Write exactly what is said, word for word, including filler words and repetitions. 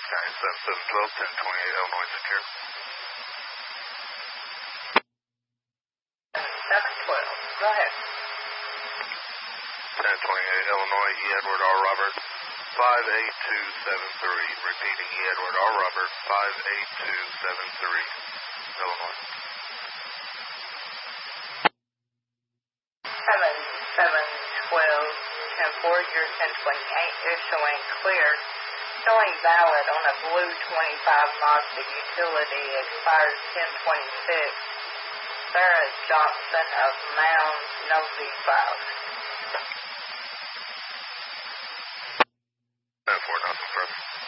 Okay, seven seven twelve, ten twenty-eight, Illinois secure. seven twelve, go ahead. ten twenty-eight, Illinois, E. Edward R. Roberts, five eight two seven three. Repeating, E. Edward R. Roberts, five eight two seven three, Illinois. seven seven twelve, ten four, you're ten twenty-eight, you're showing clear. Showing valid on a blue twenty-five Mazda utility, expires ten twenty-six. Sarah Johnson of Mounds, no V five.